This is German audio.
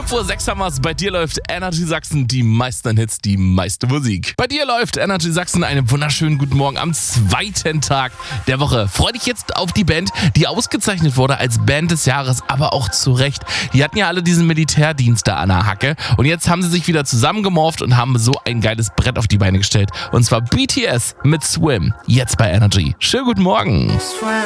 5:06 Uhr haben wir's. Bei dir läuft Energy Sachsen, die meisten Hits, die meiste Musik. Bei dir läuft Energy Sachsen, einen wunderschönen guten Morgen am zweiten Tag der Woche. Freu dich jetzt auf die Band, die ausgezeichnet wurde als Band des Jahres, aber auch zu Recht. Die hatten ja alle diesen Militärdienst da an der Hacke und jetzt haben sie sich wieder zusammengemorft und haben so ein geiles Brett auf die Beine gestellt. Und zwar BTS mit Swim, jetzt bei Energy. Schönen guten Morgen.